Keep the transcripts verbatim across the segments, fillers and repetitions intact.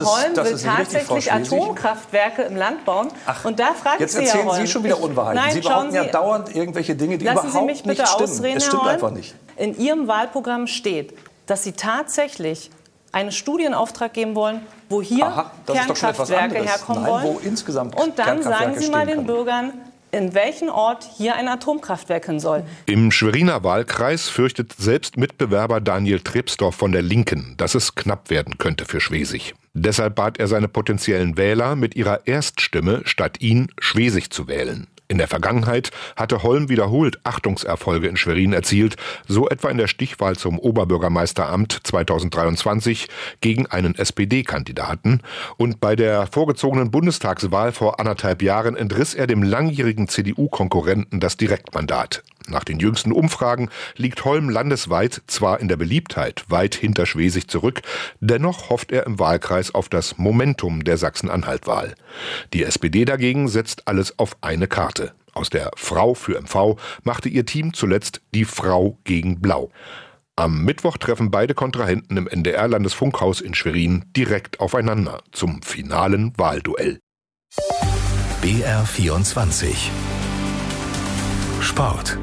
Holm das will ist nicht richtig, Frau tatsächlich Schwesig. Atomkraftwerke im Land bauen. Ach, und da frage jetzt ich Sie, Herr erzählen Holm, Sie schon wieder ich- Unwahrheiten. Nein, Sie schauen behaupten ja Sie- dauernd irgendwelche Dinge, die Lassen überhaupt Sie mich bitte nicht stimmen. ausreden, Es Herr stimmt Holm. einfach nicht. In Ihrem Wahlprogramm steht, dass Sie tatsächlich einen Studienauftrag geben wollen, wo hier Aha, das ist doch schon etwas Kernkraftwerke anderes. herkommen Nein, wollen. wo insgesamt Und dann Kernkraftwerke sagen Sie mal stehen den können. Bürgern, in welchen Ort hier ein Atomkraftwerk hin soll. Im Schweriner Wahlkreis fürchtet selbst Mitbewerber Daniel Trebsdorf von der Linken, dass es knapp werden könnte für Schwesig. Deshalb bat er seine potenziellen Wähler, mit ihrer Erststimme statt ihn Schwesig zu wählen. In der Vergangenheit hatte Holm wiederholt Achtungserfolge in Schwerin erzielt, so etwa in der Stichwahl zum Oberbürgermeisteramt zweitausenddreiundzwanzig gegen einen S P D-Kandidaten. Und bei der vorgezogenen Bundestagswahl vor anderthalb Jahren entriss er dem langjährigen C D U-Konkurrenten das Direktmandat. Nach den jüngsten Umfragen liegt Holm landesweit zwar in der Beliebtheit weit hinter Schwesig zurück, dennoch hofft er im Wahlkreis auf das Momentum der Sachsen-Anhalt-Wahl. Die S P D dagegen setzt alles auf eine Karte. Aus der Frau für M V machte ihr Team zuletzt die Frau gegen Blau. Am Mittwoch treffen beide Kontrahenten im N D R-Landesfunkhaus in Schwerin direkt aufeinander zum finalen Wahlduell. B R vierundzwanzig Sport.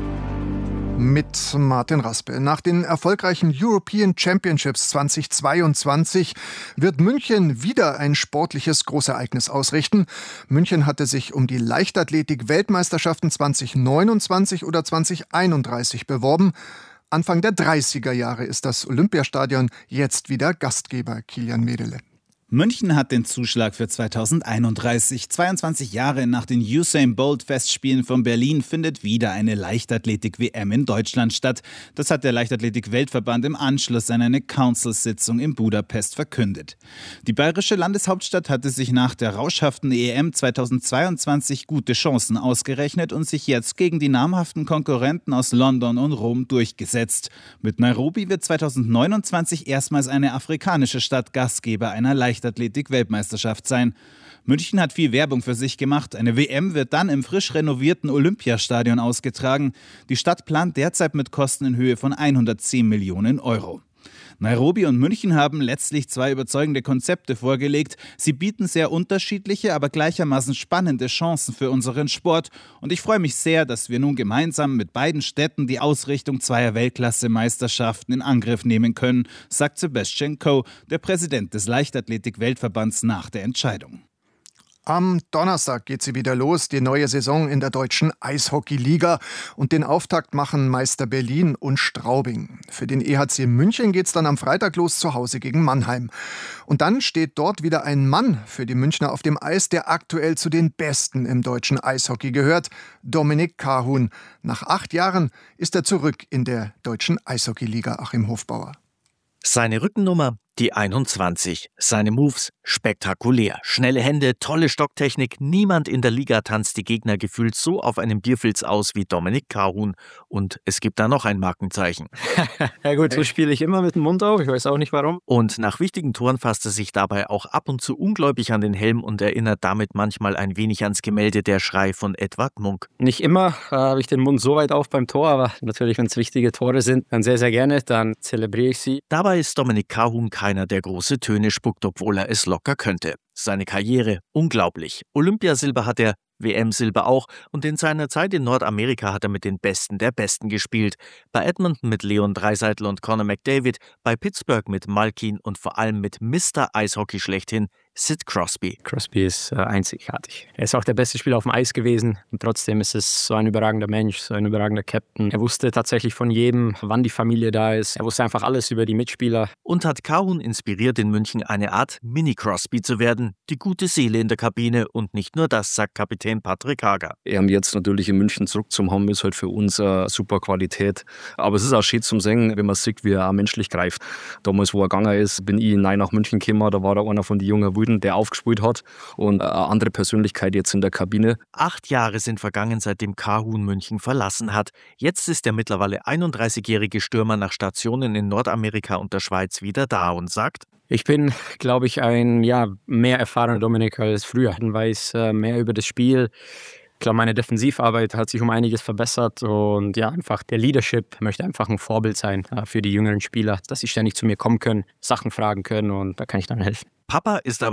Mit Martin Raspe. Nach den erfolgreichen European Championships zweitausendzweiundzwanzig wird München wieder ein sportliches Großereignis ausrichten. München hatte sich um die Leichtathletik-Weltmeisterschaften zweitausendneunundzwanzig oder zweitausendeinunddreißig beworben. Anfang der dreißiger Jahre ist das Olympiastadion jetzt wieder Gastgeber. Kilian Medele. München hat den Zuschlag für zweitausendeinunddreißig. zweiundzwanzig Jahre nach den Usain-Bolt-Festspielen von Berlin findet wieder eine Leichtathletik-W M in Deutschland statt. Das hat der Leichtathletik-Weltverband im Anschluss an eine Council-Sitzung in Budapest verkündet. Die bayerische Landeshauptstadt hatte sich nach der rauschhaften E M zweitausendzweiundzwanzig gute Chancen ausgerechnet und sich jetzt gegen die namhaften Konkurrenten aus London und Rom durchgesetzt. Mit Nairobi wird zweitausendneunundzwanzig erstmals eine afrikanische Stadt Gastgeber einer Leichtathletik. Leichtathletik-Weltmeisterschaft sein. München hat viel Werbung für sich gemacht. Eine W M wird dann im frisch renovierten Olympiastadion ausgetragen. Die Stadt plant derzeit mit Kosten in Höhe von hundertzehn Millionen Euro. Nairobi und München haben letztlich zwei überzeugende Konzepte vorgelegt. Sie bieten sehr unterschiedliche, aber gleichermaßen spannende Chancen für unseren Sport. Und ich freue mich sehr, dass wir nun gemeinsam mit beiden Städten die Ausrichtung zweier Weltklasse-Meisterschaften in Angriff nehmen können, sagt Sebastian Coe, der Präsident des Leichtathletik-Weltverbands, nach der Entscheidung. Am Donnerstag geht sie wieder los, die neue Saison in der deutschen Eishockey-Liga. Und den Auftakt machen Meister Berlin und Straubing. Für den E H C München geht's dann am Freitag los zu Hause gegen Mannheim. Und dann steht dort wieder ein Mann für die Münchner auf dem Eis, der aktuell zu den Besten im deutschen Eishockey gehört, Dominik Kahun. Nach acht Jahren ist er zurück in der deutschen Eishockey-Liga. Achim Hofbauer. Seine Rückennummer? Die einundzwanzig. Seine Moves? Spektakulär. Schnelle Hände, tolle Stocktechnik. Niemand in der Liga tanzt die Gegner gefühlt so auf einem Bierfilz aus wie Dominik Kahun. Und es gibt da noch ein Markenzeichen. Ja gut, so spiele ich immer mit dem Mund auf. Ich weiß auch nicht warum. Und nach wichtigen Toren fasst er sich dabei auch ab und zu ungläubig an den Helm und erinnert damit manchmal ein wenig ans Gemälde Der Schrei von Edvard Munch. Nicht immer äh, habe ich den Mund so weit auf beim Tor, aber natürlich, wenn es wichtige Tore sind, dann sehr, sehr gerne. Dann zelebriere ich sie. Dabei ist Dominik Kahun keiner, der große Töne spuckt, obwohl er es locker könnte. Seine Karriere unglaublich. Olympiasilber hat er, W M-Silber auch, und in seiner Zeit in Nordamerika hat er mit den Besten der Besten gespielt. Bei Edmonton mit Leon Draisaitl und Connor McDavid, bei Pittsburgh mit Malkin und vor allem mit Mister Eishockey schlechthin, Sid Crosby. Crosby ist äh, einzigartig. Er ist auch der beste Spieler auf dem Eis gewesen und trotzdem ist es so ein überragender Mensch, so ein überragender Captain. Er wusste tatsächlich von jedem, wann die Familie da ist. Er wusste einfach alles über die Mitspieler. Und hat Kahun inspiriert, in München eine Art Mini-Crosby zu werden. Die gute Seele in der Kabine und nicht nur das, sagt Kapitän Patrick Hager. Er jetzt natürlich in München zurückzuhaben, ist halt für uns eine super Qualität. Aber es ist auch schön zum Singen, wenn man sieht, wie er auch menschlich greift. Damals, wo er gegangen ist, bin ich nein nach München gekommen, da war er einer von den jungen Wilden, der aufgespielt hat und eine andere Persönlichkeit jetzt in der Kabine. Acht Jahre sind vergangen, seitdem Kahun München verlassen hat. Jetzt ist der mittlerweile einunddreißigjährige Stürmer nach Stationen in Nordamerika und der Schweiz wieder da und sagt: Ich bin, glaube ich, ein ja, mehr erfahrener Dominik als früher. Ich weiß äh, mehr über das Spiel. Ich glaube, meine Defensivarbeit hat sich um einiges verbessert und ja, einfach der Leadership möchte einfach ein Vorbild sein äh, für die jüngeren Spieler, dass sie ständig zu mir kommen können, Sachen fragen können und da kann ich dann helfen. Papa ist aber